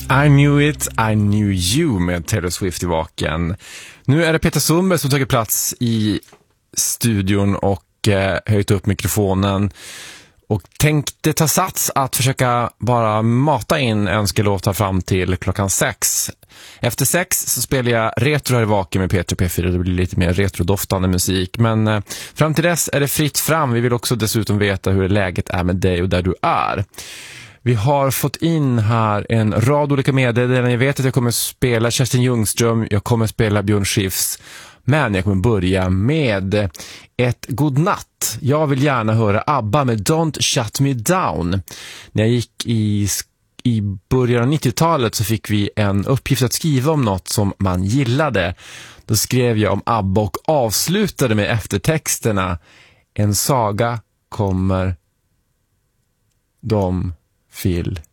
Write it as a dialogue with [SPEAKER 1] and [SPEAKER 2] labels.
[SPEAKER 1] I knew it, I knew you med Taylor Swift i vaken. Nu är det Peter Sundberg som tagit plats i studion och höjt upp mikrofonen och tänkte ta sats att försöka bara mata in önskelåtar fram till klockan 6. Efter 6 så spelar jag retro här i vaken med Peter P4. Det blir lite mer retrodoftande musik. Men fram till dess är det fritt fram. Vi vill också dessutom veta hur läget är med dig och där du är. Vi har fått in här en rad olika meddelanden. Jag vet att jag kommer spela Kerstin Ljungström. Jag kommer spela Björn Skifs. Men jag kommer börja med ett godnatt. Jag vill gärna höra ABBA med Don't Shut Me Down. När jag gick i början av 90-talet så fick vi en uppgift att skriva om något som man gillade. Då skrev jag om ABBA och avslutade med eftertexterna. En saga kommer de Phil